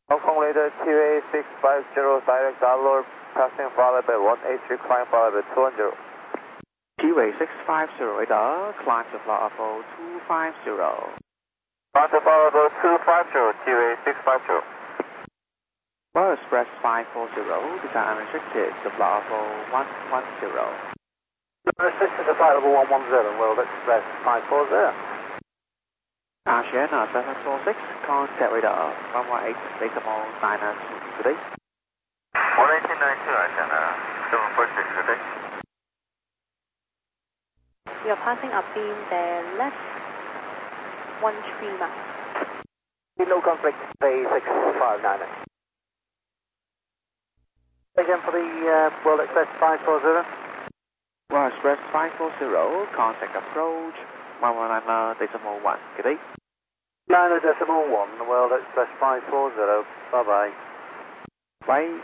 Hong Kong radar QA650 direct download, passing followed by 183, climb followed by 210. QA650 radar, climb to flight level 250. Climb to flight level 250, QA650. Royal Express 540, descent unrestricted to flight level 110. Restricted to flight level 110, World Express 540. Asiana 746, contact radar 118 decimal 992 today. 11892 Asiana 746 today. We are passing up in the left 13 miles. No conflict, A659. Again for the World Express 540. Royal Express 540, contact approach 119 decimal 1, good day. 9 decimal 1, World Express 540, bye bye. Bye.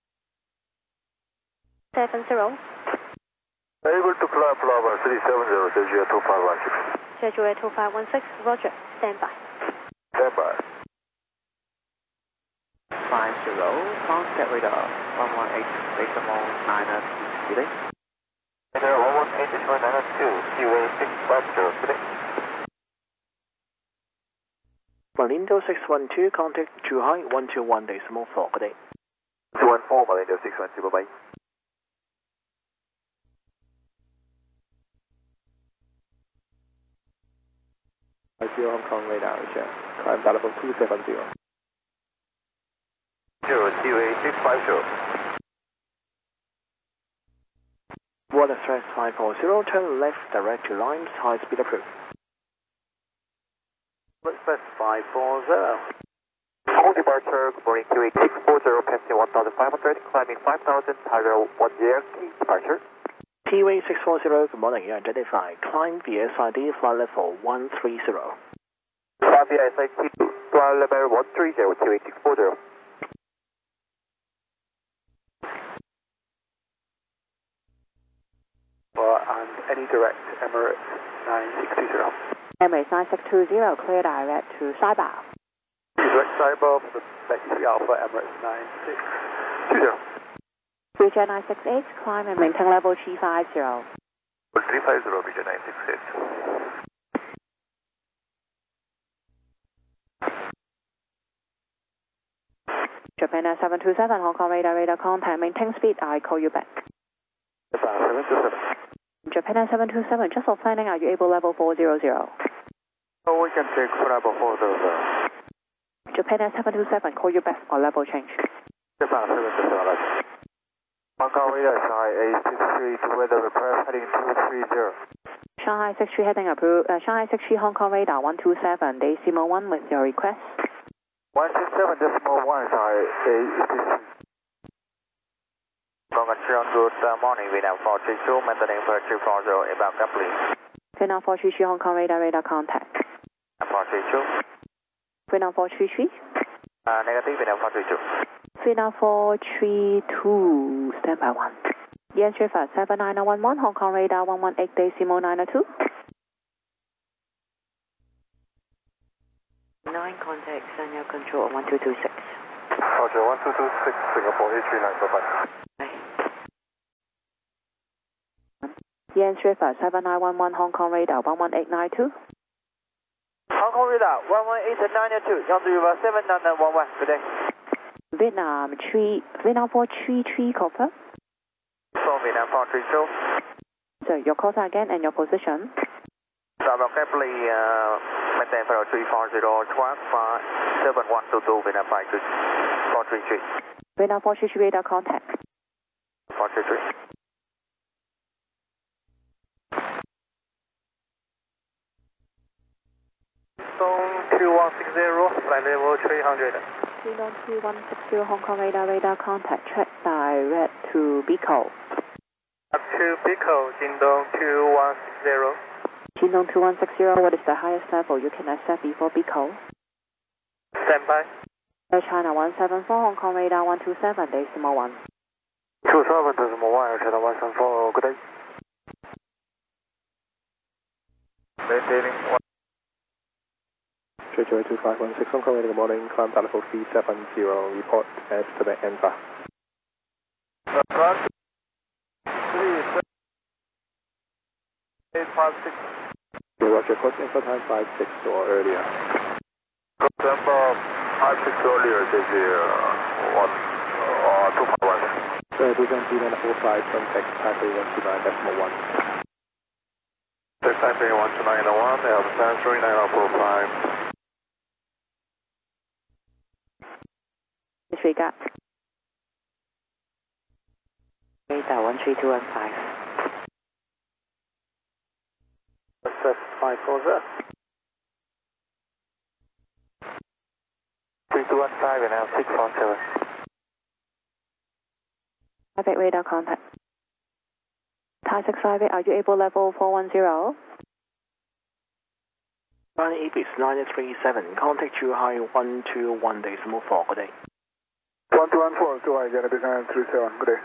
70. Able to climb flower 370, Sergio 2516. Sergio 2516, roger, stand by. Stand by. 50, contact radar 118 decimal 992 today. Radar 118 decimal 992, QA650 today. Malindo 612, contact Zhuhai 121 decimal 4, good day. 214, Malindo 612, bye bye. Hong Kong radar, climb level 270. QA650. World Express 540, turn left direct to lines, high speed approved. World Express 540. Full departure, good morning, QA640, passing 1500, climbing 5000, target 10, key departure. T-Way 640, good morning, you identify, climb via SID, flight level 130. Climb via SID, flight level 130, QA640. And any direct Emirates 9620. Emirates 9620, clear direct to Saibai. Direct Saibai for the Becky Alpha Emirates 9620. Bridger 968, climb and maintain level 350. 350, Bridger 968. Japan 727, Hong Kong radar contact, maintain speed, I call you back. Japan 727. Japan 727, just for planning, are you able level 400? Oh, we can take for level 400. Japan 727, call you back or level change. Japan 727. Hong Kong radar Shanghai A63 to weather repair heading 230. Shanghai 63 heading approved. Shanghai 63 Hong Kong radar 127, decimal 1 with your request. 167 decimal 1 Shanghai A63. Good morning, Vietnam 432, maintaining approach 40, about coupling. Vietnam 433 Hong Kong radar contact. 432. Vietnam 433. Negative, Vietnam 432. Vietnam 432, standby 1. Yes, River 79011, Hong Kong radar 118 decimal 902. 9 contacts and your control 1226. Roger, 1226, Singapore A39, bye-bye. Yes, River 7911, Hong Kong radar 11892. Hong Kong radar 11892, Yangtze River 79911, good day. Vietnam 433, copper. From Vietnam 432. So your call sign again and your position. About carefully maintain for 340, track 7122, Vietnam 433. Vietnam 433 radar contact. 433. Stone 2160, flight level 300. Phenom 2160, Hong Kong radar contact, track direct to Bicol. Up to Bicol, Jingdong 2160. Jingdong 2160, what is the highest level you can accept before Bicol? Standby. Air China 174, Hong Kong radar 127, decimal 1. 27 decimal 1, Air China 174, good day. Maintaining 3282516 Hong Kong, good morning, climb Tower level 370, report estimate ENFA. Approx 3856. Roger, course info time 56 or earlier. Course info 56 earlier, this is 251. Descent 3945, contact Taipei 129.1. Taipei 129.1, descent 3945. Disregard. Radar 13215. Access 540. 3215 and now 647. Traffic radar contact. Thai 658, are you able level 410? Line Ibis 937, contact you high 121.4, good day. 1214, to high, Janet 937, good day.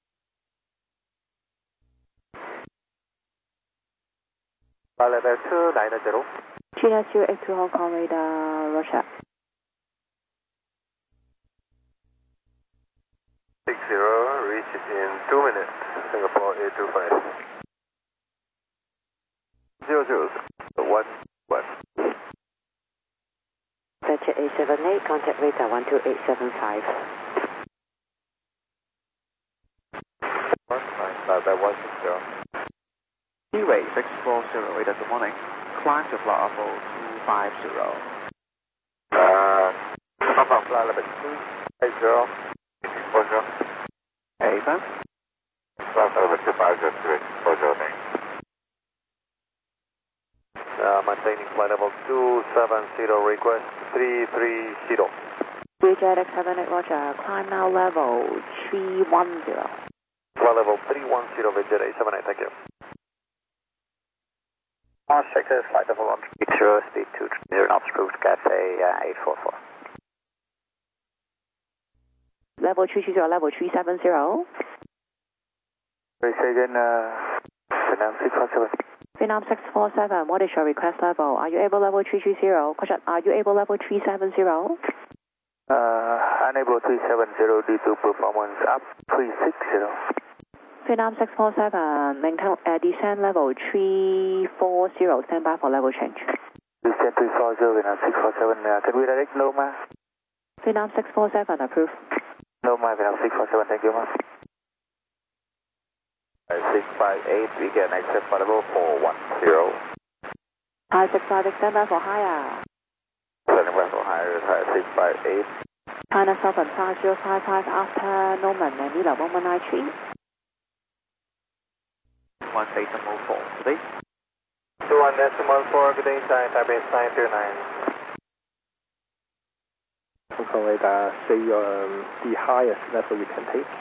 Level 290. China 082 Hong Kong radar, Roger. 60, reaches in 2 minutes, Singapore 825. 00, 1. Fetcher 878, contact radar 12875. 160. Seaway 640, radar, good morning. Climb to flight level 250. Flight level 280. 40. Ava. Flight level 250, 40. Maintaining flight level 270, request 330. Bridgejet X78 Roger, climb now level 310. Flight level 310, Bridgejet 878, thank you. Check this flight level 130, speed 230 knots, approved, Cathay 844. Level 320, level 370. Say again, Vietnam 647. Vietnam 647, what is your request level? Are you able level 330? Question, are you able level 370? Unable 370 due to performance up 360. Vietnam 647, maintain descent level 340, stand by for level change. Descent 340, Vietnam 647, can we direct Noma? Vietnam 647, approved. Noma, Vietnam 647, thank you, ma'am. 658, we can accept for level 410. Thai 658, stand by for higher. Standing by for higher, Thai 658. China Southern 5055 after Norman, Manila 1193. 1.4, today. 21.4, good day, Taipei 929. Hong Kong radar, say the highest level you can take.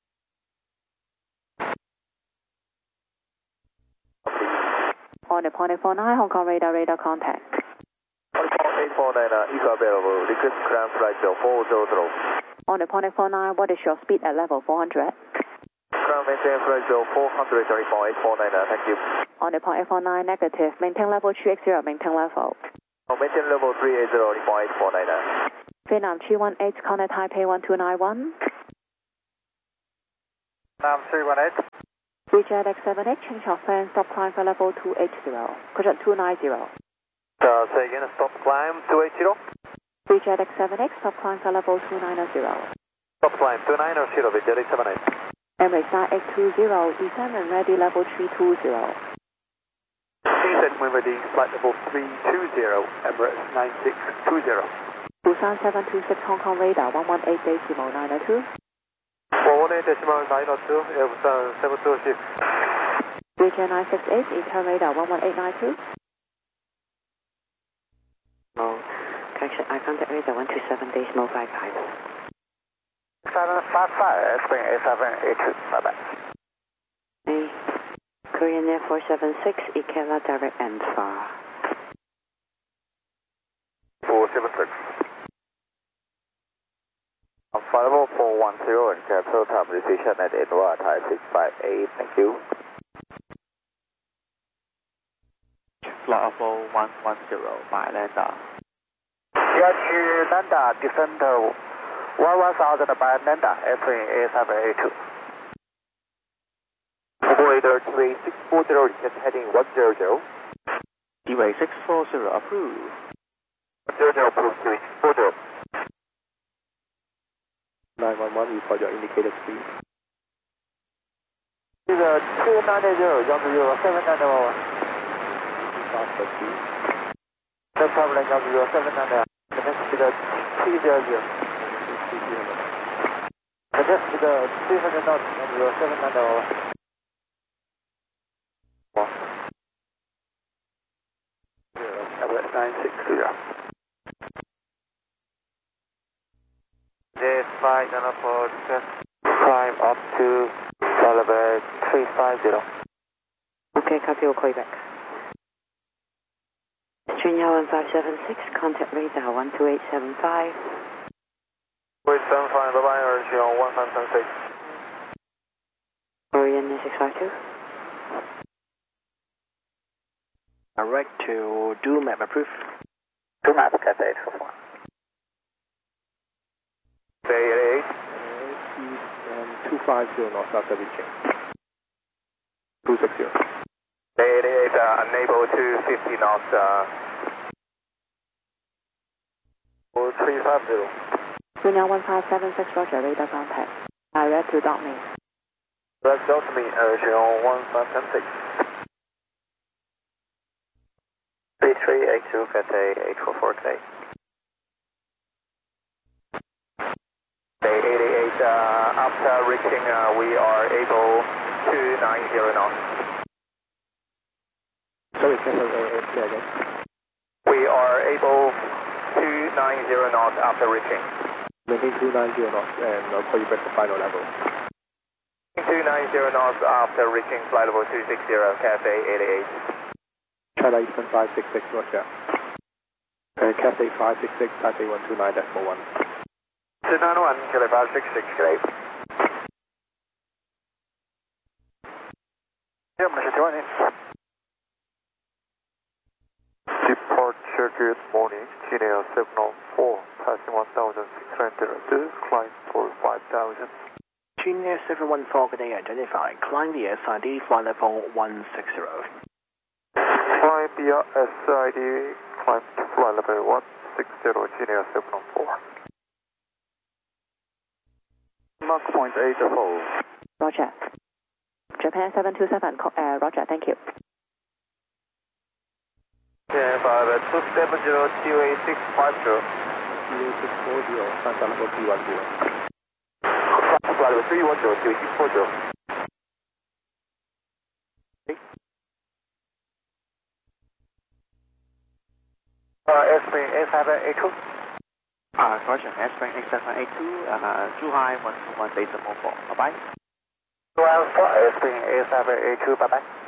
On the point 849, Hong Kong radar contact. 849, eco available, request ground flight 400. On the point 849, what is your speed at level 400? Ground maintain flight 400, sorry, 849, thank you. On the point 849, negative, maintain level 380, maintain level. Maintain level 380, 849. Vietnam 318, contact Taipei 1291. Vietnam 318. Bridgejet X78, change of plan, stop climb for level 280. Question 290. Say again, stop climb 280. Bridgejet X78, stop climb for level 290. Stop climb 290, Bridgejet X78. Emirates 9820, descend and ready level 320. Descent when ready, flight level 320, Emirates 9620. Busan 726 Hong Kong radar 118.902. 118.902, Busan 726. Bridgejet 968, Eastern radar 11892. Oh, correction, I contact radar 127.55. 755, Spring 8782, bye-bye. Hey, Korean Air 476, Ikela direct Ansar. 476. Flight level 410 and cancel time decision at Enwa, Thai 658, thank you. Flight level 110 by radar. Roger, Nanda, Defender 11000 by Nanda, Airplane A782. Operator 28640, request heading 100. Delay 640 approved. 100 approved, 28640. 911, report your indicated speed. 这个290 10791 Faster speed. No problem, 10791.这个700 这个300 knots 10791. Tablet 960. J5 for request climb up to level 350. Okay, copy, we'll call you back. Junior 1576, contact radar 12875. 875, bye-bye, urge on 1576. Korean 652. Direct to do map approved. Two map, Cathay 844. Bay 88. Speed 250 knots after reaching. 260. Bay 88, unable to 50 knots. 350. Junior 1576, Roger, radar contact. Direct to dot me. Direct to me, urge on 1576. 3382, Cathay 844 today. Bay 88, after reaching, we are able to 90 knots. Sorry, can I say again? We are able to 90 knots after reaching. Maintain 290 knots and I'll call you back for final level. 290 knots after reaching flight level 260, Cathay 88. China Eastern 566, Roger. Cathay 566, Taipei 129.1. 291, Cathay 566, great. Yeah, Mr. Joining. Departure, good morning. China 704, passing 1602, climb for 5000. Junior 714, good day, identify. Climb via SID, flight level 160. Climb via SID, climb to flight level 160, China 704. Mach point 84. Roger. Japan 727, Roger, thank you. Yeah, 270 28650. 28640, transfer level 310. Flight level 310 28640. Airplane A782. Roger, Airplane A782, Zhuhai 121.4. Bye-bye. Alpha, Airplane A782, bye-bye.